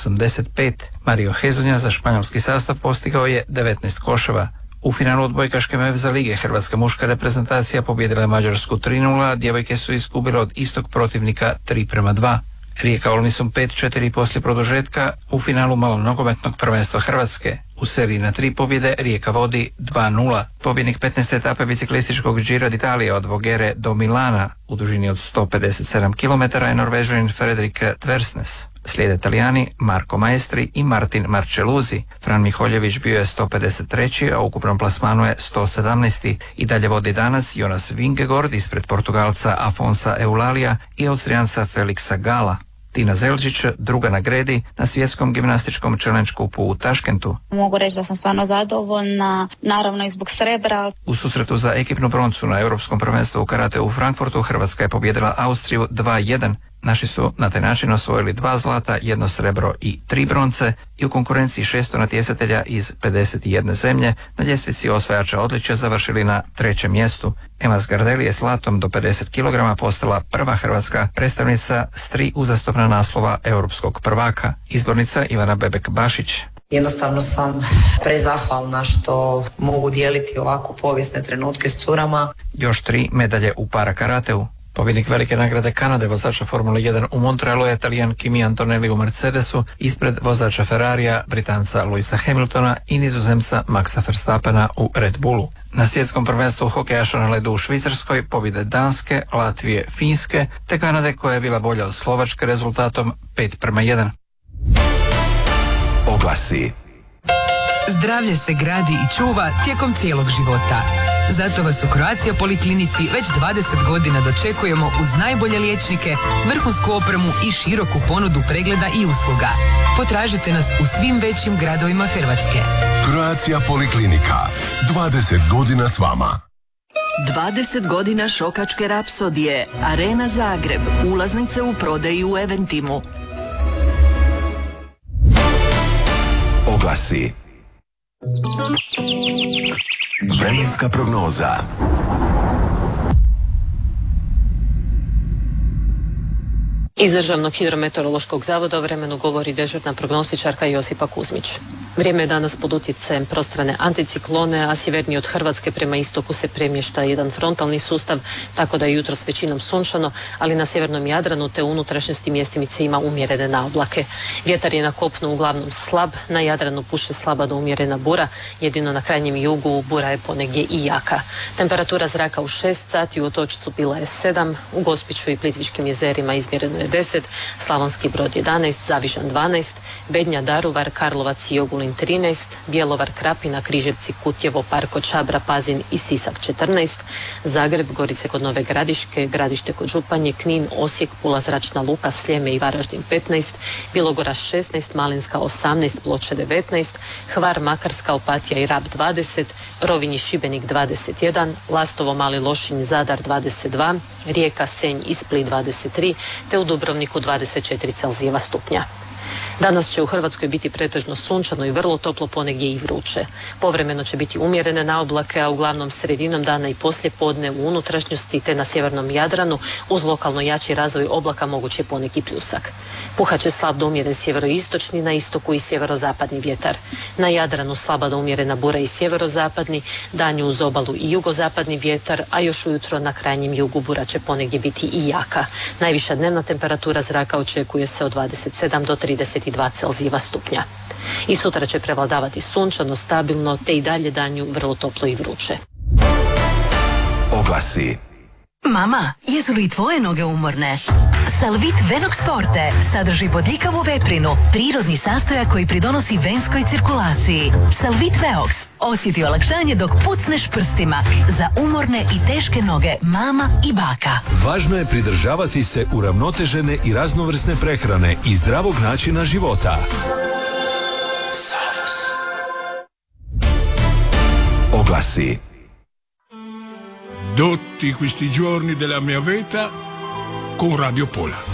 85. Mario Hezonja za španjolski sastav postigao je 19 koševa. U finalu odbojkaške Mevza lige hrvatska muška reprezentacija pobijedila je Mađarsku 3:0, djevojke su izgubile od istog protivnika 3:2. Rijeka Olmisum 5:4 poslije produžetka u finalu malonogometnog prvenstva Hrvatske. U seriji na 3 pobjede Rijeka vodi 2:0. Pobjednik 15. etape biciklističkog Giro d'Italia od Voghera do Milana u dužini od 157 km je Norvežanin Frederik Tversnes. Slijede Italijani Marco Maestri i Martin Marcelluzzi. Fran Miholjević bio je 153. a u ukupnom plasmanu je 117. I dalje vodi danas Jonas Vingegaard ispred Portugalca Afonsa Eulalija i Austrijanca Felixa Gala. Tina Zelžić druga na gredi na svjetskom gimnastičkom challenge kupu u Taškentu. Mogu reći da sam stvarno zadovoljna, naravno i zbog srebra. U susretu za ekipnu broncu na Europskom prvenstvu u karate u Frankfurtu Hrvatska je pobijedila Austriju 2:1. Naši su na taj način osvojili 2 zlata, 1 srebro i 3 bronce i u konkurenciji 600 natjecatelja iz 51 zemlje na ljestvici osvajača odličja završili na 3. mjestu. Ema Zgardeli je s zlatom do 50 kg postala prva hrvatska predstavnica s 3 uzastopna naslova europskog prvaka. Izbornica Ivana Bebek-Bašić. Jednostavno sam prezahvalna što mogu dijeliti ovako povijesne trenutke s curama. Još 3 medalje u parakarateu. Pobjednik velike nagrade Kanade vozača Formule 1 u Montrealu je Talijan Kimi Antonelli u Mercedesu ispred vozača Ferrarija, Britanca Louisa Hamiltona i Nizozemca Maxa Verstappena u Red Bullu. Na svjetskom prvenstvu hokejaša na ledu u Švicarskoj pobjede Danske, Latvije, Finske te Kanade koja je bila bolja od Slovačke rezultatom 5:1. Oglasi. Zdravlje se gradi i čuva tijekom cijelog života. Zato vas u Croatia Poliklinici već 20 godina dočekujemo uz najbolje liječnike, vrhunsku opremu i široku ponudu pregleda i usluga. Potražite nas u svim većim gradovima Hrvatske. Croatia Poliklinika. 20 godina s vama. 20 godina šokačke rapsodije. Arena Zagreb. Ulaznice u prodaji u Eventimu. Oglasi. Vremenska prognoza. Iz Državnog hidrometeorološkog zavoda o vremenu govori dežurna prognostičarka Josipa Kuzmić. Vrijeme je danas pod utjecajem prostrane anticiklone, a sjevernije od Hrvatske prema istoku se premješta jedan frontalni sustav, tako da je jutros većinom sunčano, ali na sjevernom Jadranu te u unutrašnjosti mjestimice ima umjerene naoblake. Vjetar je na kopnu uglavnom slab, na Jadranu puše slaba do umjerena bura, jedino na krajnjem jugu bura je ponegdje i jaka. Temperatura zraka u 6 sati u Otočcu bila je 7, u Gospiću i Plitvičkim jezerima izmjereno je 10, Slavonski Brod 11, Zavižan 12, Bednja, Daruvar, Karlovac i Ogulin 13, Bjelovar, Krapina, Križevci, Kutjevo, Parko, Čabra, Pazin i Sisak 14, Zagreb, Gorice kod Nove Gradiške, Gradište kod Županje, Knin, Osijek, Pula, Zračna luka, Sljeme i Varaždin 15, Bilogora 16, Malinska 18, Ploče 19, Hvar, Makarska, Opatija i Rab 20, Rovinj i Šibenik 21, Lastovo, Mali Lošinj, Zadar 22, Rijeka, Senj i Split 23, te u Dubrovniku 24 Celzijeva stupnja. Danas će u Hrvatskoj biti pretežno sunčano i vrlo toplo, ponegdje i vruće. Povremeno će biti umjerene naoblake, a uglavnom sredinom dana i poslijepodne u unutrašnjosti te na sjevernom Jadranu uz lokalno jači razvoj oblaka moguće poneki pljusak. Puhat će slab do umjeren sjeveroistočni, na istoku i sjeverozapadni vjetar. Na Jadranu slaba do umjerena bura i sjeverozapadni, danju uz obalu i jugozapadni vjetar, a još ujutro na krajnjem jugu bura će ponegdje biti i jaka. Najviša dnevna temperatura zraka očekuje se od 27 do 32 Celzijeva stupnja. I sutra će prevladavati sunčano, stabilno, te i dalje danju vrlo toplo i vruće. Oglasi. Mama, jesu li tvoje noge umorne? Salvit Venox Forte sadrži bodljikavu veprinu, prirodni sastojak koji pridonosi venskoj cirkulaciji. Salvit Veox osjeti olakšanje dok pucneš prstima za umorne i teške noge mama i baka. Važno je pridržavati se uravnotežene i raznovrsne prehrane i zdravog načina života. Oglasi. Tutti questi giorni della mia vita con Radio Pola.